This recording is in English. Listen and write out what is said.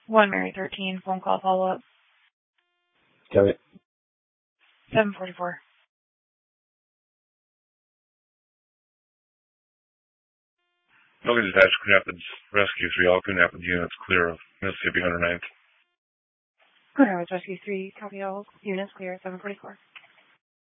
1 Mary 13, phone call follow-up. Got it. 744. Logan Dispatch, Coon Rapids Rescue 3, all Coon Rapids units clear of Mississippi 109th. Coon Rapids Rescue 3, copy all units clear, 744.